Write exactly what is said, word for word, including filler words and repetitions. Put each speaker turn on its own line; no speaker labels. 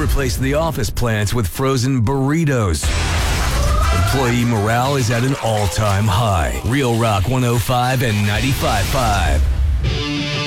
replaced the office plants with frozen burritos. Employee morale is at an all-time high. Real Rock one oh five and ninety-five point five.